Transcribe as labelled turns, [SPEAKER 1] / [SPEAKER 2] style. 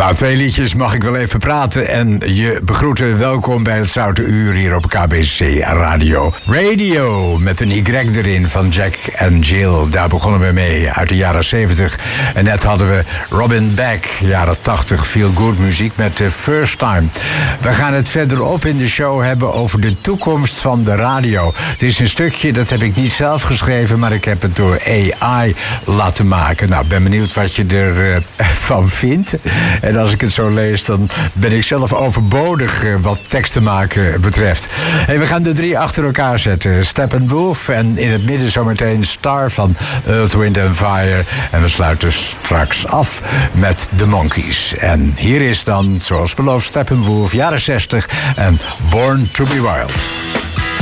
[SPEAKER 1] Nou, 2 liedjes mag ik wel even praten en je begroeten. Welkom bij het Zoute Uur hier op KBC Radio. Radio met een Y erin van Jack en Jill. Daar begonnen we mee uit de jaren 70. En net hadden we Robin Beck, jaren 80, feel good muziek met The First Time. We gaan het verderop in de show hebben over de toekomst van de radio. Het is een stukje, dat heb ik niet zelf geschreven, maar ik heb het door AI laten maken. Nou, ik ben benieuwd wat je ervan vindt. En als ik het zo lees, dan ben ik zelf overbodig wat teksten maken betreft. Hey, we gaan de 3 achter elkaar zetten. Steppenwolf en in het midden zometeen Star van Earth, Wind & Fire. En we sluiten straks af met The Monkees. En hier is dan, zoals beloofd, Steppenwolf, jaren 60 en Born to be Wild.